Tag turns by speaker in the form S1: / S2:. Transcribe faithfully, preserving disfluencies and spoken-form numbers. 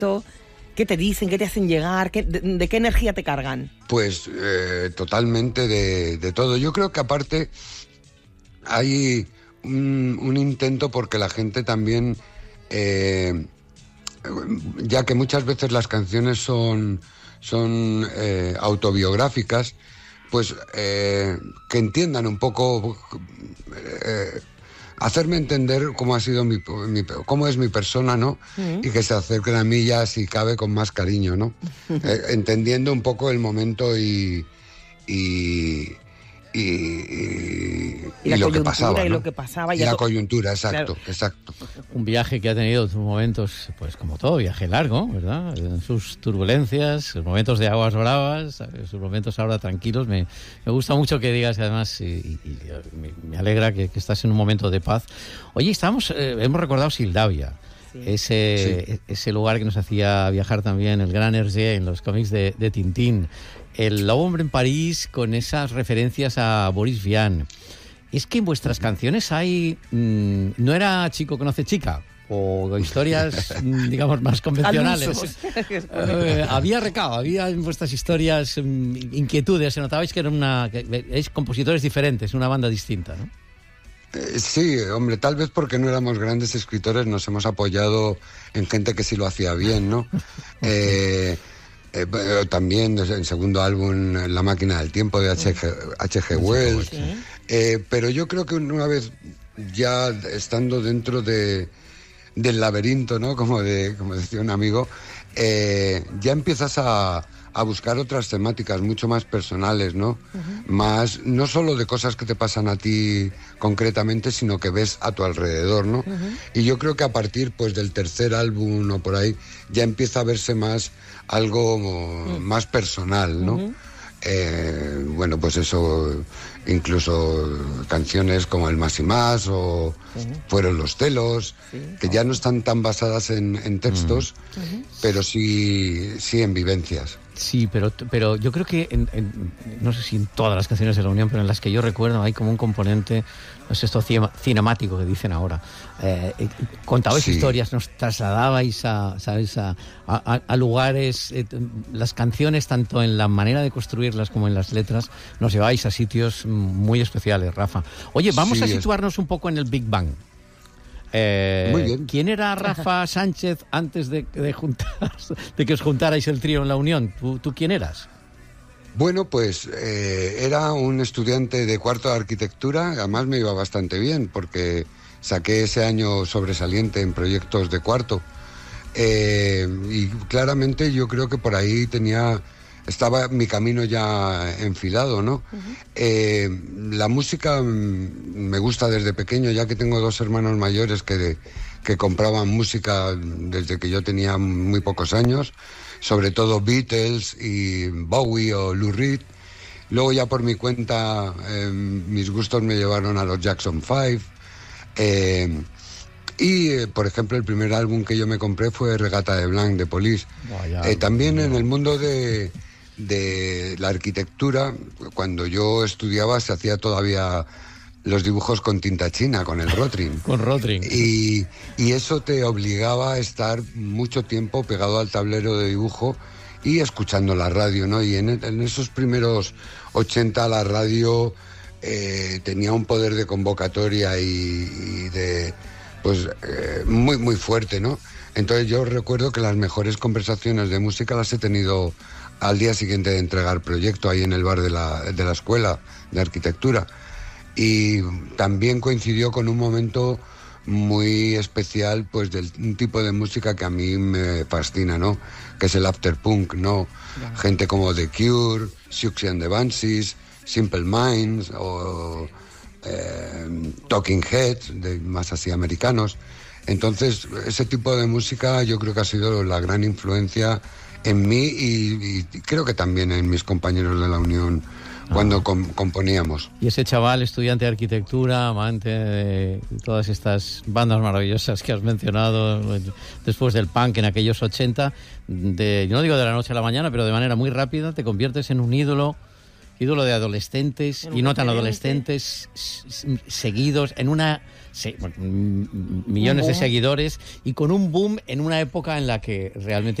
S1: directo? ¿Qué te dicen? ¿Qué te hacen llegar? ¿Qué, de, de qué energía te cargan?
S2: Pues eh, totalmente de, de todo. Yo creo que aparte hay un, un intento porque la gente también, eh, ya que muchas veces las canciones son, son eh, autobiográficas, pues eh, que entiendan un poco, eh, hacerme entender cómo ha sido mi, mi, cómo es mi persona, ¿no? Uh-huh. Y que se acerquen a mí ya, si cabe, con más cariño, ¿no? Uh-huh. eh, entendiendo un poco el momento y y, y, y,
S1: y, la
S2: y lo que pasaba,
S1: y
S2: ¿no?
S1: lo que pasaba.
S2: Y, y la coyuntura, exacto, claro. exacto.
S3: Un viaje que ha tenido sus momentos, pues como todo, viaje largo, ¿verdad? Sus turbulencias, sus momentos de aguas bravas, sus momentos ahora tranquilos. Me, me gusta mucho que digas, además, y, y, y me, me alegra que, que estás en un momento de paz. Oye, estamos, eh, hemos recordado Sildavia. Sí. Ese, sí. ese lugar que nos hacía viajar también el gran Hergé en los cómics de, de Tintín. El Lobo Hombre en París, con esas referencias a Boris Vian. Es que en vuestras canciones hay... Mmm, ¿no era Chico conoce chica? O historias, digamos, más convencionales. eh, había recao, había en vuestras historias um, inquietudes. Se notabais que eran una... Que, es compositores diferentes, una banda distinta, ¿no?
S2: Eh, sí, hombre, tal vez porque no éramos grandes escritores nos hemos apoyado en gente que sí lo hacía bien, ¿no? eh... Eh, también en segundo álbum La máquina del tiempo de H G Wells, sí. eh, pero yo creo que una vez ya estando dentro de del laberinto, ¿no? Como de como decía un amigo, eh, ya empiezas a, a buscar otras temáticas mucho más personales, ¿no? Uh-huh. Más, no solo de cosas que te pasan a ti concretamente, sino que ves a tu alrededor, ¿no? Uh-huh. Y yo creo que a partir, pues, del tercer álbum o por ahí, ya empieza a verse más algo uh-huh. más personal, ¿no? Uh-huh. Eh, bueno, pues eso, incluso canciones como El Más y Más o uh-huh. Fueron los celos, sí, que ya no están tan basadas en, en textos, uh-huh. pero sí, sí en vivencias.
S3: Sí, pero, pero yo creo que, en, en, no sé si en todas las canciones de La Unión, pero en las que yo recuerdo hay como un componente, no sé, esto cinemático que dicen ahora. Eh, contabais sí. historias, nos trasladabais a, ¿sabes? a, a, a lugares, eh, las canciones, tanto en la manera de construirlas como en las letras, nos lleváis a sitios muy especiales, Rafa. Oye, vamos sí, a situarnos es... un poco en el Big Bang. Eh, Muy bien. ¿Quién era Rafa Sánchez antes de, de, juntar, de que os juntarais el trío en La Unión? ¿Tú, tú quién eras?
S2: Bueno, pues eh, era un estudiante de cuarto de arquitectura, además me iba bastante bien porque saqué ese año sobresaliente en proyectos de cuarto. Eh, y claramente yo creo que por ahí tenía... estaba mi camino ya enfilado, ¿no? Uh-huh. Eh, la música me gusta desde pequeño, ya que tengo dos hermanos mayores que, que compraban música desde que yo tenía muy pocos años, sobre todo Beatles y Bowie o Lou Reed. Luego ya por mi cuenta eh, mis gustos me llevaron a los Jackson Five. Eh, y, eh, por ejemplo, el primer álbum que yo me compré fue Regata de Blanc de Police. Vaya, eh, también en el mundo de... de la arquitectura, cuando yo estudiaba se hacía todavía los dibujos con tinta china, con el Rotring.
S3: Con Rotring.
S2: Y, y eso te obligaba a estar mucho tiempo pegado al tablero de dibujo y escuchando la radio, ¿no? Y en, en esos primeros ochenta la radio eh, tenía un poder de convocatoria y, y de, pues, eh, muy, muy fuerte, ¿no? Entonces yo recuerdo que las mejores conversaciones de música las he tenido al día siguiente de entregar proyecto ahí en el bar de la, de la escuela de arquitectura. Y también coincidió con un momento muy especial, pues, del un tipo de música que a mí me fascina, ¿no? Que es el afterpunk, ¿no? Yeah. Gente como The Cure, Siouxsie and the Banshees, Simple Minds o eh, Talking Heads, de, más así americanos. Entonces, ese tipo de música yo creo que ha sido la gran influencia en mí y, y creo que también en mis compañeros de La Unión cuando ah. com- componíamos.
S3: Y ese chaval, estudiante de arquitectura, amante de todas estas bandas maravillosas que has mencionado, después del punk en aquellos ochenta, de, yo no digo de la noche a la mañana, pero de manera muy rápida te conviertes en un ídolo ídolo de adolescentes
S1: En un
S3: y no tan
S1: referente.
S3: adolescentes, s- s- seguidos en una... se- bueno, m- millones de
S1: boom.
S3: seguidores y con un boom en una época en la que realmente